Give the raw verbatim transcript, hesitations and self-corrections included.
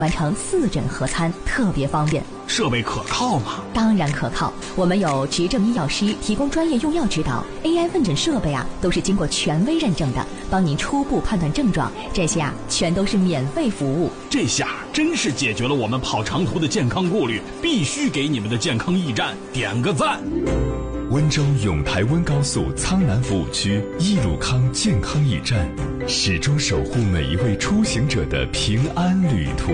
完成四诊合参，特别方便。 设备可靠吗？ 当然可靠，我们有执证医药师提供专业用药指导 ，A I 问诊设备啊都是经过权威认证的，帮您初步判断症状，这些啊全都是免费服务。 这下真是解决了我们跑长途的健康顾虑，必须给你们的健康驿站点个赞。 温州永台温高速苍南服务区益鲁康健康驿站，始终守护每一位出行者的平安旅途。